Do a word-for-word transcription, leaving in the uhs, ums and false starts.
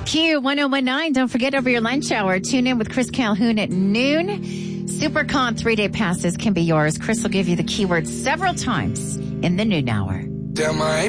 Q one oh one nine. Don't forget over your lunch hour, tune in with Chris Calhoun at noon. SuperCon three-day passes can be yours. Chris will give you the keywords several times in the noon hour. Damn, I